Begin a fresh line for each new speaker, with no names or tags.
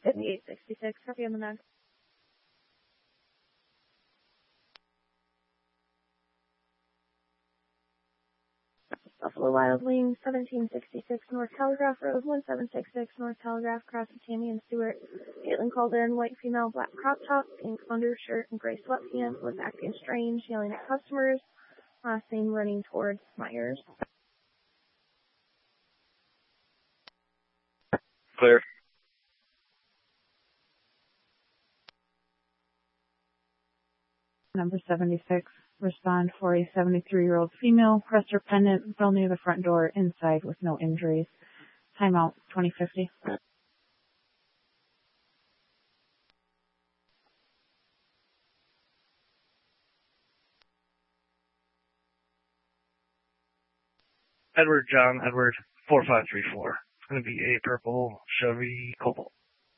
5866, copy on the nod. Buffalo Wild Wings, 1766 North Telegraph Road, 1766 North Telegraph, cross of Tammy and Stewart. Caitlin called in, white female, black crop top, pink undershirt, and gray sweatpants, was acting strange, yelling at customers. Last name running towards Myers.
Clear.
Number 76, respond for a 73-year-old female, pressed her pendant, fell near the front door, inside with no injuries. Timeout, 2050.
Edward, John, Edward, 4534. It's going to be a purple Chevy Cobalt.